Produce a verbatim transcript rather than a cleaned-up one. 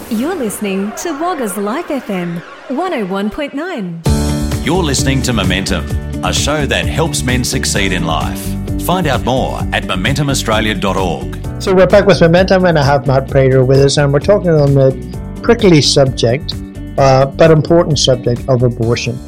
You're listening to Wagga's Life F M, one oh one point nine. You're listening to Momentum, a show that helps men succeed in life. Find out more at momentum australia dot org. So we're back with Momentum, and I have Matt Prater with us, and we're talking on the prickly subject, uh, but important subject of abortion.